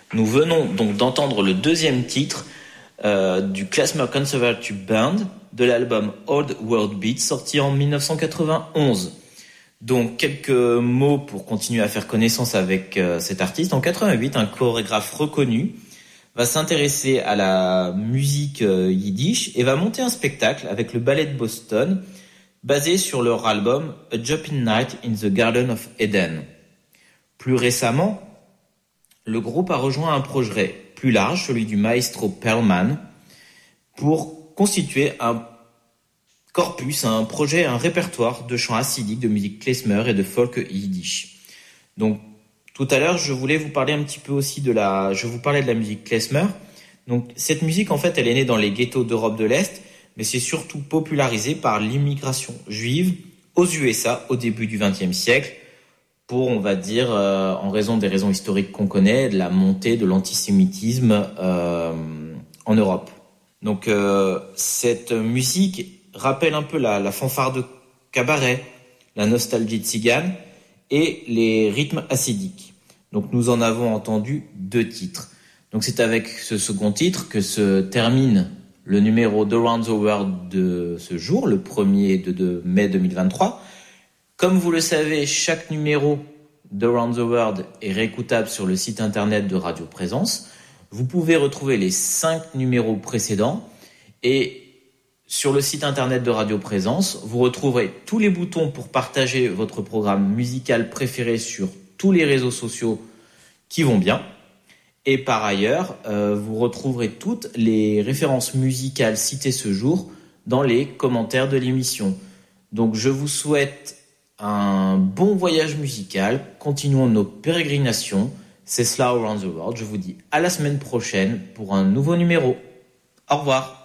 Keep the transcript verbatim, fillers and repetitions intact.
Nous venons donc d'entendre le deuxième titre euh, du Klezmer Conservative Band de l'album Old World Beat sorti en dix-neuf cent quatre-vingt-onze. Donc quelques mots pour continuer à faire connaissance avec euh, cet artiste. En quatre-vingt-huit, un chorégraphe reconnu va s'intéresser à la musique euh, yiddish et va monter un spectacle avec le ballet de Boston basé sur leur album A Jumping Night in the Garden of Eden. Plus récemment, le groupe a rejoint un projet plus large, celui du maestro Perlman, pour constituer un corpus, un projet, un répertoire de chants hassidiques, de musique klezmer et de folk yiddish. Donc, tout à l'heure, je voulais vous parler un petit peu aussi de la, je vous parlais de la musique klezmer. Donc, cette musique, en fait, elle est née dans les ghettos d'Europe de l'Est, mais c'est surtout popularisé par l'immigration juive aux U S A au début du vingtième siècle, pour, on va dire, euh, en raison des raisons historiques qu'on connaît, de la montée de l'antisémitisme euh, en Europe. Donc, euh, cette musique rappelle un peu la, la fanfare de cabaret, la nostalgie tzigane et les rythmes hassidiques. Donc, nous en avons entendu deux titres. Donc, c'est avec ce second titre que se termine le numéro d'Around the World de ce jour, le premier de, de mai deux mille vingt-trois. Comme vous le savez, chaque numéro d'Around the World est réécoutable sur le site internet de Radio Présence. Vous pouvez retrouver les cinq numéros précédents et sur le site internet de Radio Présence, vous retrouverez tous les boutons pour partager votre programme musical préféré sur tous les réseaux sociaux qui vont bien. Et par ailleurs, euh, vous retrouverez toutes les références musicales citées ce jour dans les commentaires de l'émission. Donc je vous souhaite un bon voyage musical, continuons nos pérégrinations, c'est cela Around the World. Je vous dis à la semaine prochaine pour un nouveau numéro. Au revoir.